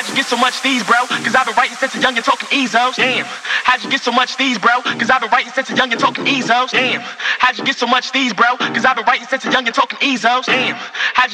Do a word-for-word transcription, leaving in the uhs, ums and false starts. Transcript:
how'd you get so much these, bro? Cause I've been writing since a young and talking Ezos. Damn, how'd you get so much these, bro? Cause I've been writing since a young and talking Ezos. Damn, how'd you get so much these, bro? Cause I've been writing since a young and talking Ezos. Damn, how'd you